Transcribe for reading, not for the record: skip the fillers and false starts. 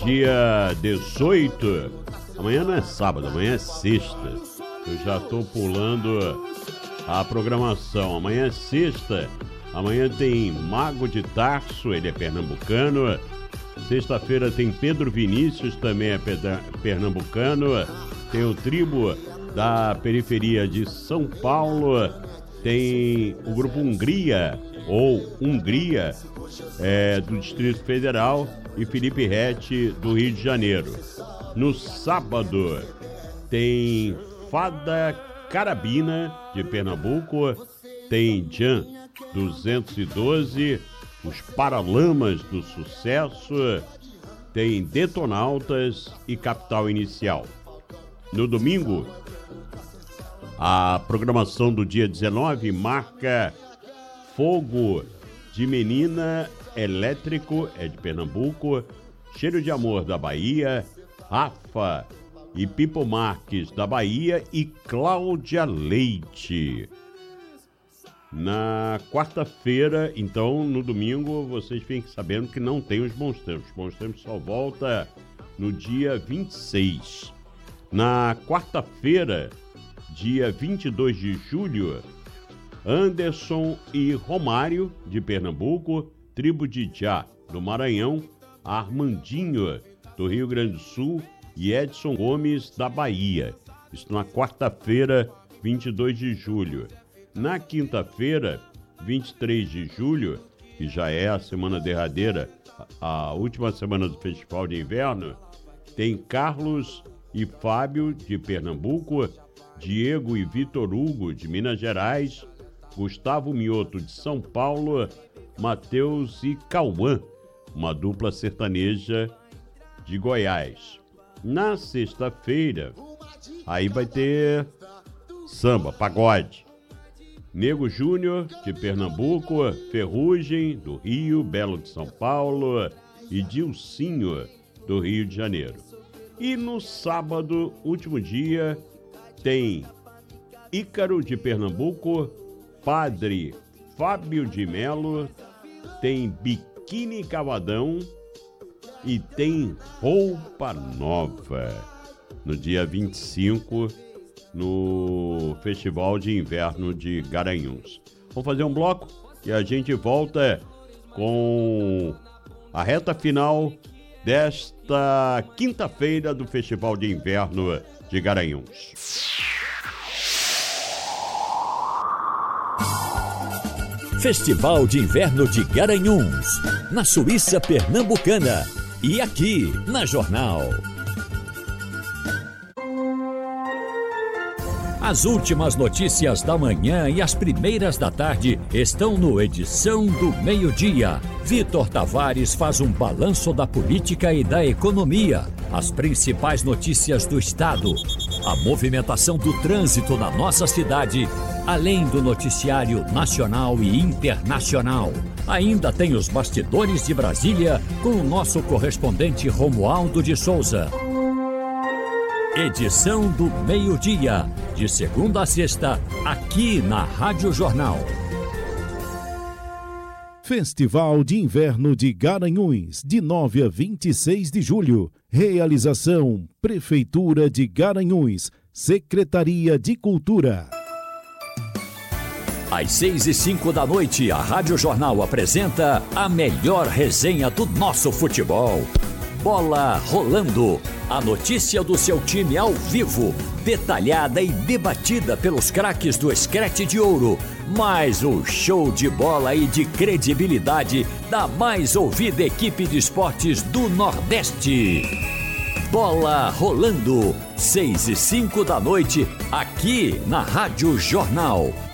dia 18. Amanhã não é sábado, amanhã é sexta. Eu já estou pulando a programação. Amanhã é sexta. Amanhã tem Mago de Tarso, ele é pernambucano. Sexta-feira tem Pedro Vinícius, também é pernambucano. Tem o Tribo da periferia de São Paulo. Tem o grupo Hungria, ou Hungria, do Distrito Federal. E Felipe Rett, do Rio de Janeiro. No sábado tem Fada Carabina, de Pernambuco. Tem Jan 212, os Paralamas do Sucesso. Tem Detonautas e Capital Inicial. No domingo, a programação do dia 19 marca Fogo de Menina Elétrico, é de Pernambuco. Cheiro de Amor, da Bahia. Rafa e Pipo Marques, da Bahia. E Cláudia Leite. Na quarta-feira, então, no domingo, vocês fiquem sabendo que não tem os Bons Tempos. Os Bons Tempos só volta no dia 26. Na quarta-feira, dia 22 de julho, Anderson e Romário, de Pernambuco. Tribo de Já, do Maranhão. Armandinho, do Rio Grande do Sul. E Edson Gomes, da Bahia. Isso na quarta-feira, 22 de julho. Na quinta-feira, 23 de julho, que já é a semana derradeira, a última semana do Festival de Inverno, tem Carlos e Fábio, de Pernambuco. Diego e Vitor Hugo, de Minas Gerais. Gustavo Mioto, de São Paulo. Matheus e Cauã, uma dupla sertaneja de Goiás. Na sexta-feira, aí vai ter samba, pagode. Nego Júnior, de Pernambuco. Ferrugem, do Rio. Belo, de São Paulo. E Dilcinho, do Rio de Janeiro. E no sábado, último dia, tem Ícaro, de Pernambuco. Padre Fábio de Melo. Tem Biquíni Cavadão. E tem Roupa Nova, no dia 25, no Festival de Inverno de Garanhuns. Vamos fazer um bloco e a gente volta com a reta final desta quinta-feira do Festival de Inverno de Garanhuns. Festival de Inverno de Garanhuns, na Suíça Pernambucana. E aqui, na Jornal. As últimas notícias da manhã e as primeiras da tarde estão no Edição do Meio-Dia. Vitor Tavares faz um balanço da política e da economia. As principais notícias do estado. A movimentação do trânsito na nossa cidade. Além do noticiário nacional e internacional. Ainda tem os bastidores de Brasília com o nosso correspondente Romualdo de Souza. Edição do Meio-Dia, de segunda a sexta, aqui na Rádio Jornal. Festival de Inverno de Garanhuns, de 9 a 26 de julho. Realização: Prefeitura de Garanhuns, Secretaria de Cultura. Às 6h05 da noite, a Rádio Jornal apresenta a melhor resenha do nosso futebol. Bola Rolando. A notícia do seu time ao vivo, detalhada e debatida pelos craques do Scratch de Ouro. Mais o show de bola e de credibilidade da mais ouvida equipe de esportes do Nordeste. Bola Rolando. 6h05 da noite, aqui na Rádio Jornal.